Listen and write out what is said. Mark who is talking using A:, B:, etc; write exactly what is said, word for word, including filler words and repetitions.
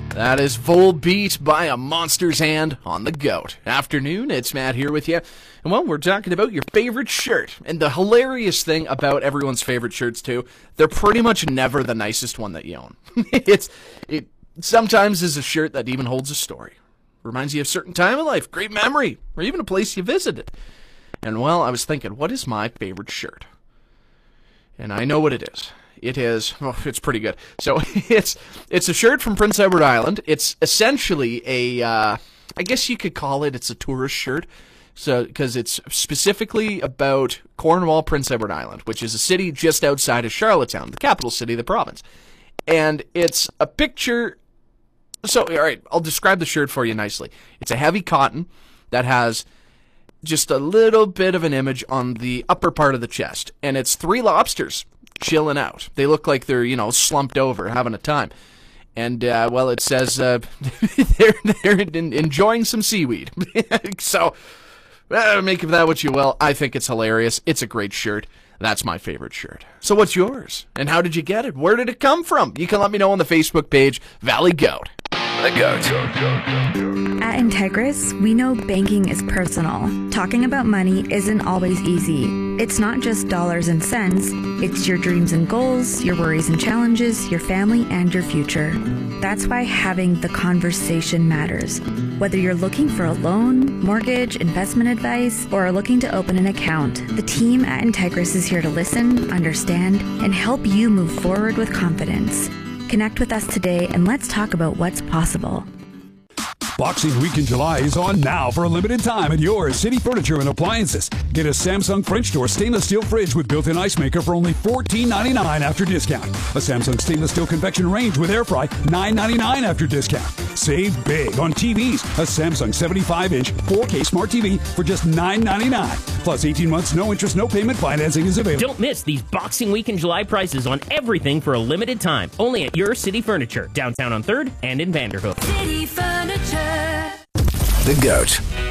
A: That is Full Beat by A Monster's Hand on the Goat. Afternoon, it's Matt here with you. And well, we're talking about your favorite shirt. And the hilarious thing about everyone's favorite shirts too, they're pretty much never the nicest one that you own. it's it sometimes is a shirt that even holds a story. Reminds you of a certain time in life, great memory, or even a place you visited. And well, I was thinking, what is my favorite shirt? And I know what it is. It is, oh, it's pretty good. So it's it's a shirt from Prince Edward Island. It's essentially a, uh, I guess you could call it, it's a tourist shirt. So, because it's specifically about Cornwall, Prince Edward Island, which is a city just outside of Charlottetown, the capital city of the province. And it's a picture, so, all right, I'll describe the shirt for you nicely. It's a heavy cotton that has just a little bit of an image on the upper part of the chest. And it's three lobsters chilling out. They look like they're, you know, slumped over, having a time. And, uh, well, it says uh, they're, they're enjoying some seaweed. So, uh, make of that what you will. I think it's hilarious. It's a great shirt. That's my favorite shirt. So what's yours? And how did you get it? Where did it come from? You can let me know on the Facebook page, Valley Goat. The Goat.
B: At Integris, we know banking is personal. Talking about money isn't always easy. It's not just dollars and cents. It's your dreams and goals, your worries and challenges, your family, and your future. That's why having the conversation matters. Whether you're looking for a loan, mortgage, investment advice, or are looking to open an account, the team at Integris is here to listen, understand, and help you move forward with confidence. Connect with us today and let's talk about what's possible.
C: Boxing Week in July is on now for a limited time at your City Furniture and Appliances. Get a Samsung French door stainless steel fridge with built-in ice maker for only fourteen ninety-nine after discount. A Samsung stainless steel convection range with air fry, nine ninety-nine after discount. Save big on T Vs. A Samsung seventy-five inch four K Smart T V for just nine ninety-nine. Plus eighteen months, no interest, no payment financing is available.
D: Don't miss these Boxing Week in July prices on everything for a limited time. Only at your City Furniture, downtown on third and in Vanderhook.
E: City Furniture.
F: The Goat.